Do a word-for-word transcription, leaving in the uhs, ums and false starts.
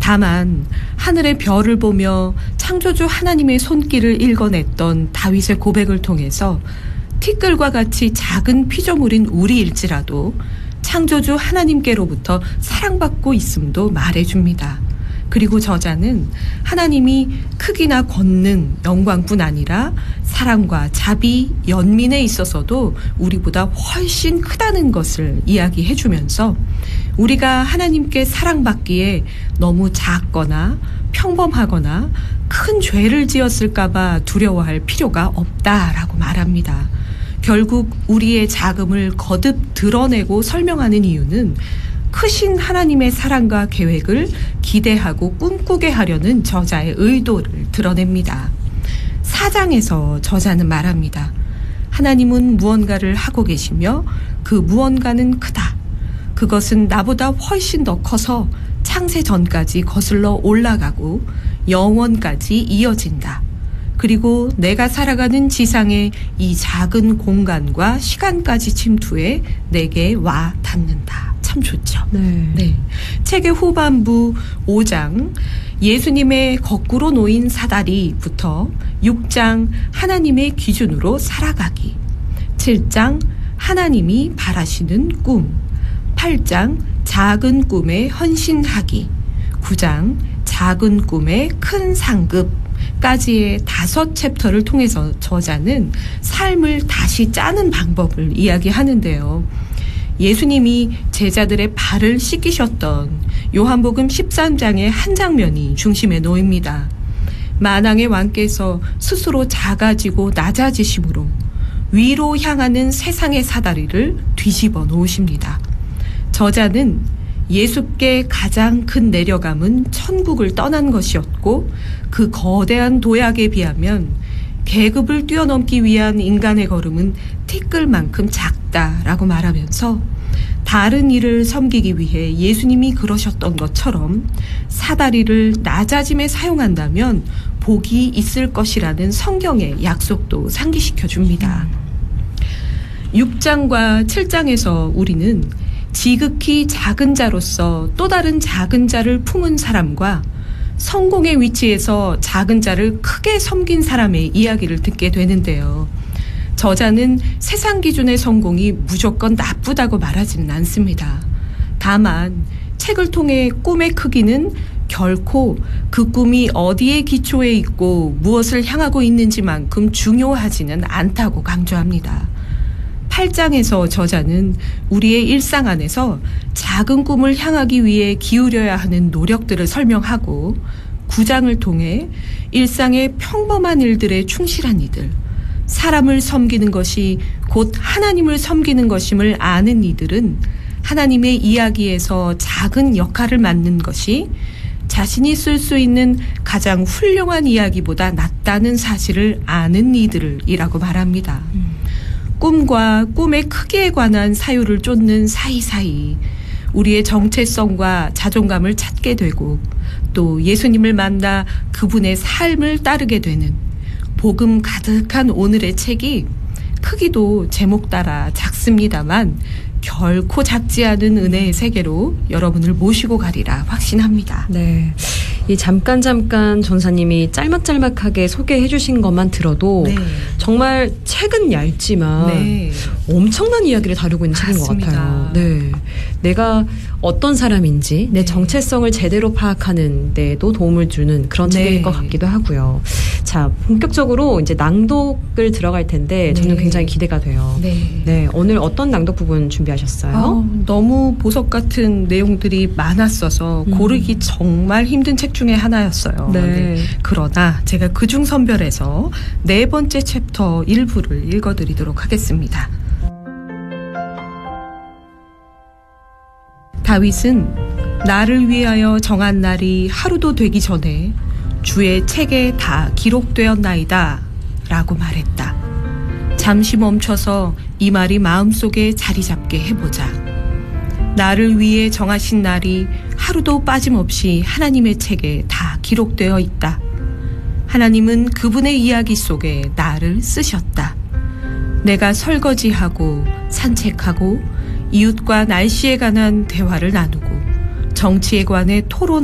다만 하늘의 별을 보며 창조주 하나님의 손길을 읽어냈던 다윗의 고백을 통해서 티끌과 같이 작은 피조물인 우리일지라도 창조주 하나님께로부터 사랑받고 있음도 말해줍니다. 그리고 저자는 하나님이 크기나 권능, 영광뿐 아니라 사랑과 자비, 연민에 있어서도 우리보다 훨씬 크다는 것을 이야기해주면서 우리가 하나님께 사랑받기에 너무 작거나 평범하거나 큰 죄를 지었을까봐 두려워할 필요가 없다라고 말합니다. 결국 우리의 작음을 거듭 드러내고 설명하는 이유는 크신 하나님의 사랑과 계획을 기대하고 꿈꾸게 하려는 저자의 의도를 드러냅니다. 사 장에서 저자는 말합니다. 하나님은 무언가를 하고 계시며 그 무언가는 크다. 그것은 나보다 훨씬 더 커서 창세 전까지 거슬러 올라가고 영원까지 이어진다. 그리고 내가 살아가는 지상의 이 작은 공간과 시간까지 침투해 내게 와 닿는다. 참 좋죠. 네. 네. 책의 후반부 오 장 예수님의 거꾸로 놓인 사다리부터 육 장 하나님의 기준으로 살아가기, 칠 장 하나님이 바라시는 꿈, 팔 장 작은 꿈에 헌신하기, 구 장 작은 꿈에 큰 상급까지의 다섯 챕터를 통해서 저자는 삶을 다시 짜는 방법을 이야기하는데요. 예수님이 제자들의 발을 씻기셨던 요한복음 십삼 장의 한 장면이 중심에 놓입니다. 만왕의 왕께서 스스로 작아지고 낮아지심으로 위로 향하는 세상의 사다리를 뒤집어 놓으십니다. 저자는 예수께 가장 큰 내려감은 천국을 떠난 것이었고 그 거대한 도약에 비하면 계급을 뛰어넘기 위한 인간의 걸음은 티끌만큼 작다라고 말하면서 다른 이를 섬기기 위해 예수님이 그러셨던 것처럼 사다리를 낮아짐에 사용한다면 복이 있을 것이라는 성경의 약속도 상기시켜 줍니다. 육 장과 칠 장에서 우리는 지극히 작은 자로서 또 다른 작은 자를 품은 사람과 성공의 위치에서 작은 자를 크게 섬긴 사람의 이야기를 듣게 되는데요. 저자는 세상 기준의 성공이 무조건 나쁘다고 말하지는 않습니다. 다만 책을 통해 꿈의 크기는 결코 그 꿈이 어디에 기초해 있고 무엇을 향하고 있는지만큼 중요하지는 않다고 강조합니다. 팔 장에서 저자는 우리의 일상 안에서 작은 꿈을 향하기 위해 기울여야 하는 노력들을 설명하고 구 장을 통해 일상의 평범한 일들에 충실한 이들, 사람을 섬기는 것이 곧 하나님을 섬기는 것임을 아는 이들은 하나님의 이야기에서 작은 역할을 맡는 것이 자신이 쓸 수 있는 가장 훌륭한 이야기보다 낫다는 사실을 아는 이들이라고 말합니다. 음. 꿈과 꿈의 크기에 관한 사유를 쫓는 사이사이 우리의 정체성과 자존감을 찾게 되고 또 예수님을 만나 그분의 삶을 따르게 되는 복음 가득한 오늘의 책이 크기도 제목 따라 작습니다만 결코 작지 않은 은혜의 세계로 여러분을 모시고 가리라 확신합니다. 네. 이 잠깐 잠깐 전사님이 짤막짤막하게 소개해 주신 것만 들어도 네. 정말 책은 얇지만 네. 엄청난 이야기를 다루고 있는 맞습니다. 책인 것 같아요. 네. 내가 어떤 사람인지 내 네. 정체성을 제대로 파악하는 데도 도움을 주는 그런 네. 책일 것 같기도 하고요. 자, 본격적으로 이제 낭독을 들어갈 텐데 네. 저는 굉장히 기대가 돼요. 네. 네. 오늘 어떤 낭독 부분 준비하셨어요? 어, 너무 보석 같은 내용들이 많았어서 음. 고르기 정말 힘든 책 중에 하나였어요. 네. 네. 그러나 제가 그중 선별해서 네 번째 챕터 일부를 읽어드리도록 하겠습니다. 다윗은 나를 위하여 정한 날이 하루도 되기 전에 주의 책에 다 기록되었나이다 라고 말했다. 잠시 멈춰서 이 말이 마음속에 자리 잡게 해보자. 나를 위해 정하신 날이 하루도 빠짐없이 하나님의 책에 다 기록되어 있다. 하나님은 그분의 이야기 속에 나를 쓰셨다. 내가 설거지하고 산책하고 이웃과 날씨에 관한 대화를 나누고 정치에 관해 토론